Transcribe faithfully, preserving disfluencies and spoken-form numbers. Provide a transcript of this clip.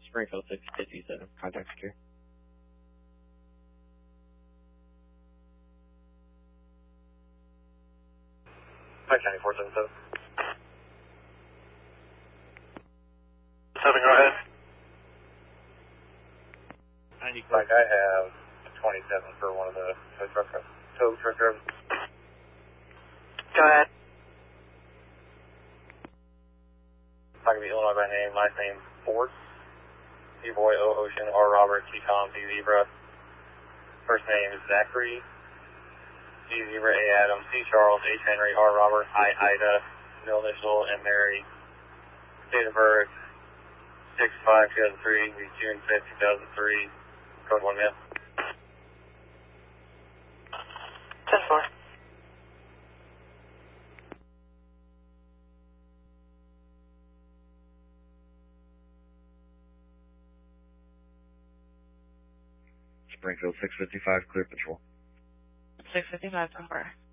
Springfield six fifty-seven, contact secure. Mike County four seven seven. seven, go ahead. Mike, I have a twenty-seven for one of the tow truck tow truck drivers. Go ahead. If I can be Illinois by name, last name Ford. C Boy, O Ocean, R Robert, T Tom, T Zebra. First name is Zachary. C Zebra, A Adam, C Charles, H Henry, R Robert, I Ida, middle initial, and Mary. Date of birth six five two thousand three, June fifth two thousand three. Code one mil. ten four. Springfield six fifty-five, clear patrol. six fifty-five, ten four.